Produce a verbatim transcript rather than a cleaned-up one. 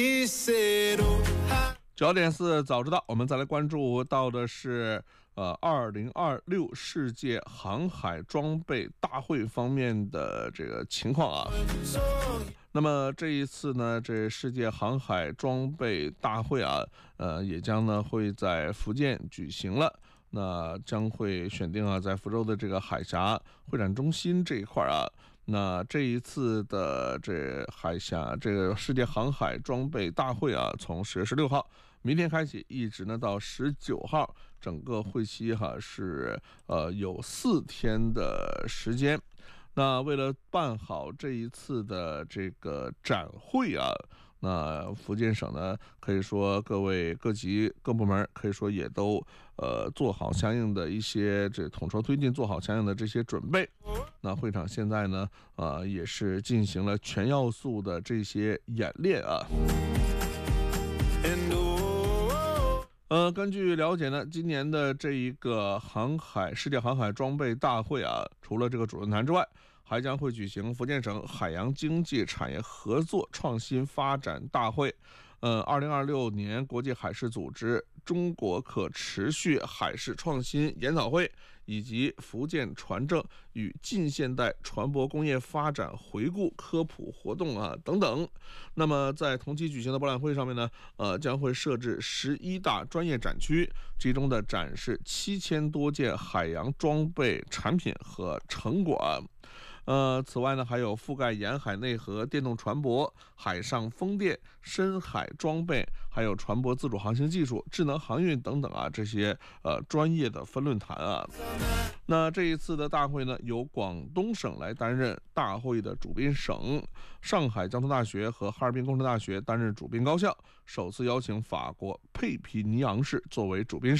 九点四早知道，我们再来关注到的是呃，二零二六世界航海装备大会方面的这个情况啊。那么这一次呢，这世界航海装备大会啊，呃，也将呢会在福建举行了。那将会选定啊，在福州的这个海峡会展中心这一块啊。那这一次的这海峡这个世界航海装备大会啊，从十月十六号明天开启，一直呢到十九号，整个会期哈、啊、是呃有四天的时间。那为了办好这一次的这个展会啊，那福建省呢，可以说各位各级各部门可以说也都呃做好相应的一些这统筹推进，做好相应的这些准备。那会场现在呢，呃也是进行了全要素的这些演练啊。呃，根据了解呢，今年的这一个航海世界航海装备大会啊，除了这个主论坛之外，还将会举行福建省海洋经济产业合作创新发展大会。呃，二零二六年国际海事组织中国可持续海事创新研讨会，以及福建船政与近现代船舶工业发展回顾科普活动啊等等。那么在同期举行的博览会上面呢，呃，将会设置十一大专业展区，其中的展示七千多件海洋装备产品和成果啊。呃，此外呢，还有覆盖沿海内河电动船舶、海上风电、深海装备，还有船舶自主航行技术、智能航运等等啊，这些呃专业的分论坛啊。那这一次的大会呢，由广东省来担任大会的主宾省，上海交通大学和哈尔滨工程大学担任主宾高校，首次邀请法国佩皮尼昂市作为主宾省。